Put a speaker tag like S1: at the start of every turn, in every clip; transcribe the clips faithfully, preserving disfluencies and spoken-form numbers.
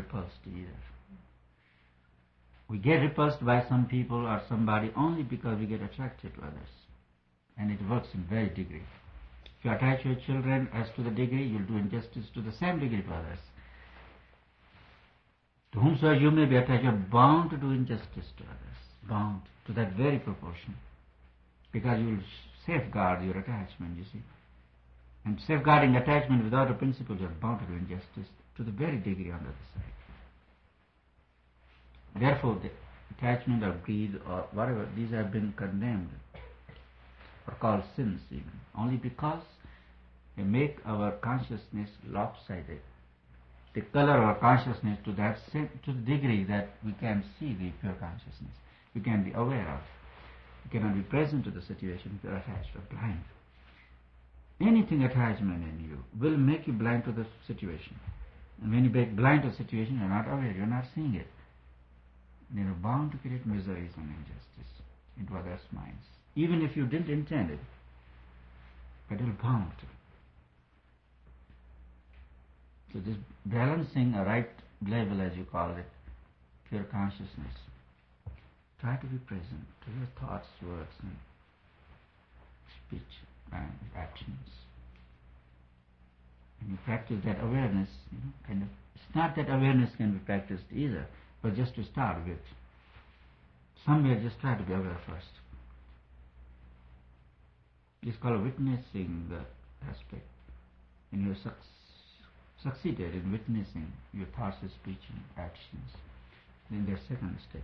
S1: repulsed either. We get repulsed by some people or somebody only because we get attracted to others. And it works in very degree. If you attach your children as to the degree, you'll do injustice to the same degree to others. To whomsoever you may be attached, you're bound to do injustice to others. Bound to that very proportion. Because you will safeguard your attachment, you see. And safeguarding attachment without a principle, you're bound to do injustice to the very degree on the other side. Therefore, the attachment of greed or whatever, these have been condemned or called sins even, only because they make our consciousness lopsided. They color our consciousness to that to the degree that we can see the pure consciousness. We can be aware of. We cannot be present to the situation if you are attached or blind. Anything attachment in you will make you blind to the situation. And when you get blind to the situation, you are not aware, you are not seeing it. Then you are bound to create miseries and injustice into others' minds. Even if you didn't intend it, but you are bound to. So this balancing a right level, as you call it, pure consciousness. Try to be present to your thoughts, words, and speech and actions. And you practice that awareness, you know, kind of. It's not that awareness can be practiced either, but just to start with. Somewhere just try to be aware first. It's called witnessing the aspect. And you have succeeded in witnessing your thoughts, speech, and actions. Then there's second step.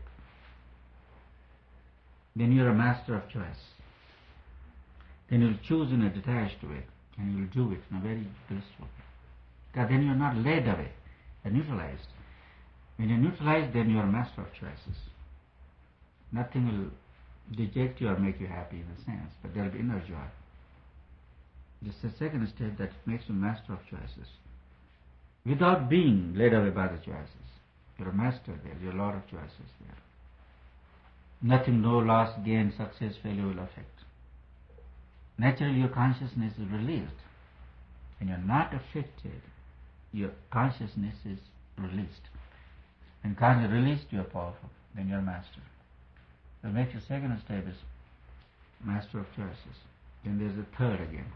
S1: Then you're a master of choice. Then you'll choose in a detached way, and you'll do it in a very blissful way. Because then you're not led away, you're neutralized. When you're neutralized, then you're a master of choices. Nothing will deject you or make you happy in a sense, but there will be inner joy. This is the second step that makes you master of choices. Without being led away by the choices. You're a master there, you're a lot of choices there. Nothing, no loss, gain, success, failure will affect. Naturally your consciousness is released. When you're not affected, your consciousness is released. When consciousness is released, you're powerful. Then you're a master. So makes your second step is master of choices. Then there's a third again.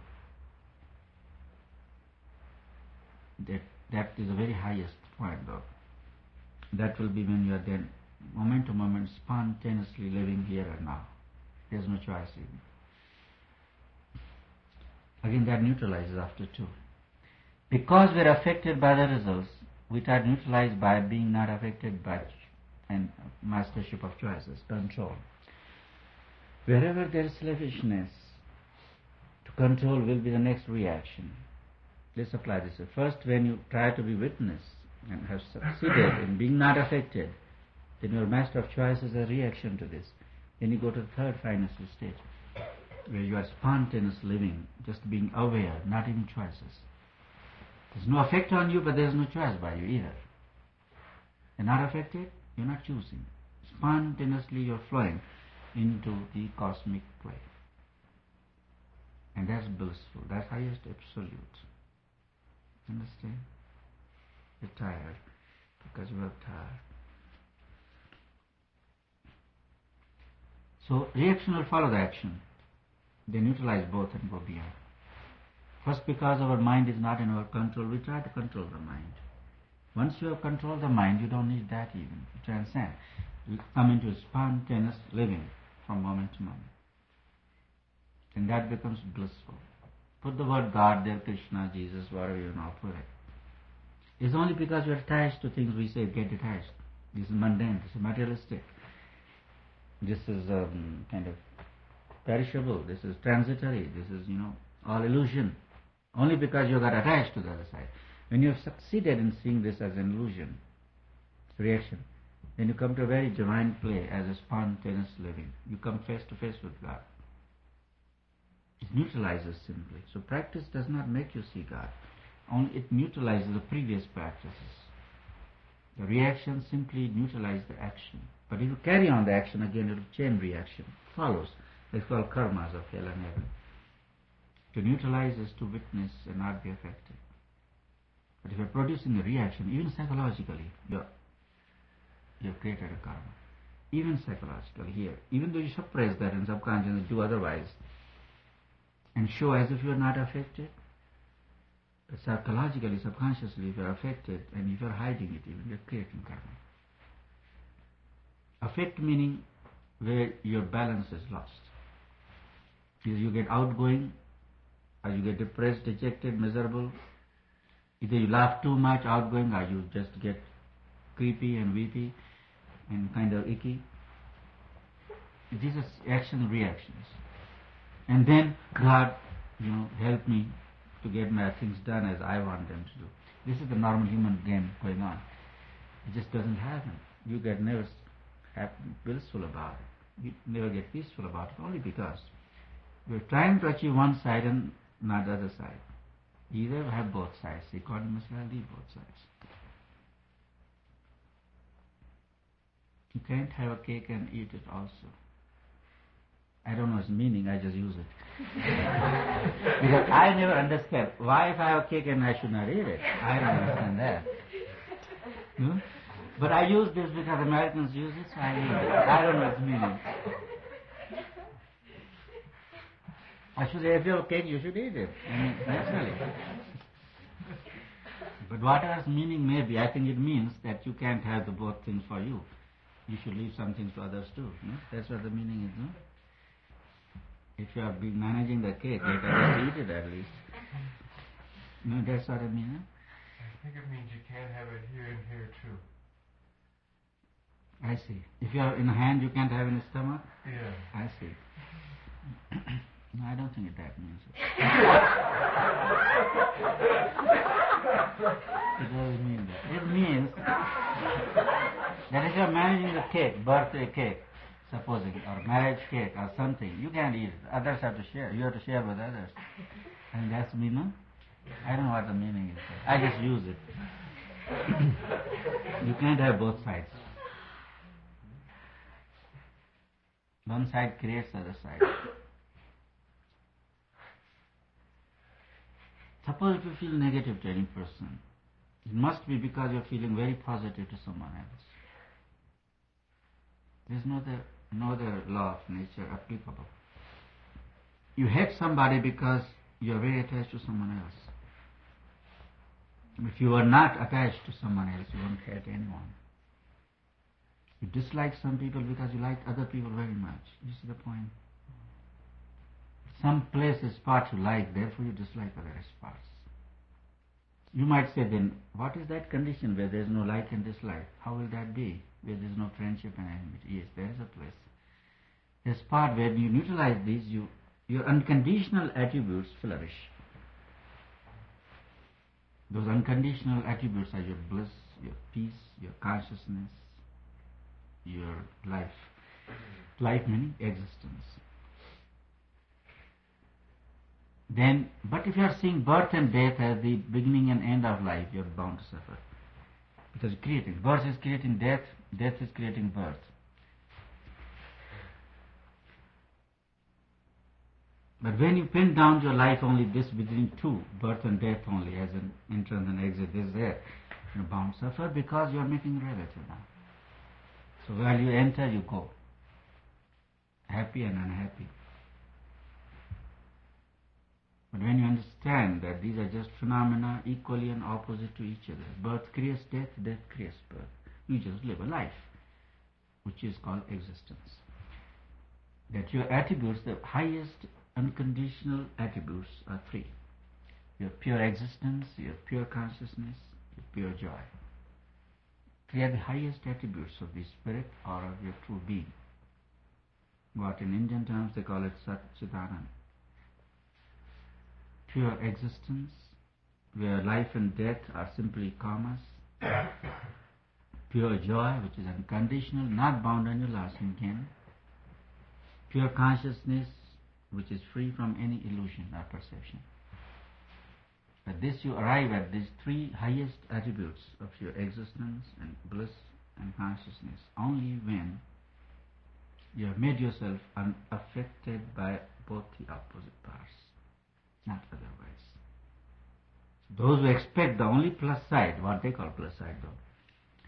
S1: That that is the very highest point though. That will be when you are then moment to moment spontaneously living here and now. There's no choice even. Again that neutralizes after two. Because we are affected by the results, we try to neutralize by being not affected by and mastership of choices, control. Wherever there is selfishness, to control will be the next reaction. Let's apply this. First, when you try to be witness and have succeeded in being not affected, then your master of choice is a reaction to this. Then you go to the third final stage, where you are spontaneous living, just being aware, not even choices. There's no effect on you, but there's no choice by you either. You're not affected, you're not choosing. Spontaneously you're flowing into the cosmic play. And that's blissful, that's highest absolute. Understand? You're tired because you are tired. So reaction will follow the action. They neutralize both and go beyond. First, because our mind is not in our control, we try to control the mind. Once you have controlled the mind, you don't need that even to transcend. You come into spontaneous living from moment to moment. And that becomes blissful. Put the word God there, Krishna, Jesus, whatever you now put it. It's only because you're attached to things we say get detached. This is mundane, this is materialistic. This is um, kind of perishable, this is transitory, this is, you know, all illusion. Only because you got attached to the other side. When you have succeeded in seeing this as an illusion, reaction, then you come to a very divine play as a spontaneous living. You come face to face with God. It neutralizes simply. So practice does not make you see God. Only it neutralizes the previous practices. The reaction simply neutralizes the action. But if you carry on the action again, it will chain reaction. It follows. It's called karmas of hell and heaven. To neutralize is to witness and not be affected. But if you're producing a reaction, even psychologically, you're, you've created a karma. Even psychologically here, even though you suppress that and subconsciously do otherwise, and show as if you're not affected, but psychologically, subconsciously, if you're affected and if you're hiding it, even you're creating karma. Affect meaning where your balance is lost. Either you get outgoing, or you get depressed, dejected, miserable. Either you laugh too much, outgoing, or you just get creepy and weepy and kind of icky. These are action reactions. And then God, you know, help me to get my things done as I want them to do. This is the normal human game going on. It just doesn't happen. You get never blissful about it. You never get peaceful about it, only because we're trying to achieve one side and not the other side. Either have both sides. The economy must have leave both sides. You can't have a cake and eat it also. I don't know its meaning, I just use it. Because I never understand why if I have a cake and I should not eat it. I don't understand that. Hmm? But I use this because Americans use it, so I use it. I don't know its meaning. I should say, if you have a cake, you should eat it. I mean, naturally. But whatever its meaning may be, I think it means that you can't have the both things for you. You should leave some things to others too. No? That's what the meaning is, no? If you are managing the cake, let others eat it at least. No, that's what I mean, huh?
S2: I think it means you can't have it here and here too.
S1: I see. If you are in a hand, you can't have in the stomach?
S2: Yeah.
S1: I see. No, I don't think that means it. It doesn't mean that. It means that if you are managing the cake, birthday cake, supposing, or marriage cake or something, you can't eat it. Others have to share. You have to share with others. And that's the meaning? I don't know what the meaning is. I just use it. You can't have both sides. One side creates the other side. Suppose if you feel negative to any person, it must be because you're feeling very positive to someone else. There's no other, no other law of nature applicable. You hate somebody because you're very attached to someone else. If you are not attached to someone else, you won't hate anyone. You dislike some people because you like other people very much. You see the point? Some place, a spot you like, therefore you dislike other spots. You might say then, what is that condition where there is no like and dislike? How will that be? Where there is no friendship and enmity? Yes, there is a place. A spot where you neutralize these, you, your unconditional attributes flourish. Those unconditional attributes are your bliss, your peace, your consciousness, your life. Life meaning existence. Then, but if you are seeing birth and death as the beginning and end of life, you are bound to suffer. Because creating, birth is creating death, death is creating birth. But when you pin down your life only this between two, birth and death only, as an entrance and exit is there, you are bound to suffer because you are making relative now. So while you enter, you go. Happy and unhappy. But when you understand that these are just phenomena equally and opposite to each other, birth creates death, death creates birth. You just live a life, which is called existence. That your attributes, the highest unconditional attributes are three. Your pure existence, your pure consciousness, your pure joy. Three are the highest attributes of the spirit or of your true being. What in Indian terms they call it Sat Chidananda. Pure existence, where life and death are simply karmas. Pure joy, which is unconditional, not bound on your lasting gain. Pure consciousness, which is free from any illusion or perception. By this you arrive at these three highest attributes of your existence and bliss and consciousness only when you have made yourself unaffected by both the opposite parts, not otherwise. Those who expect the only plus side, what they call plus side though,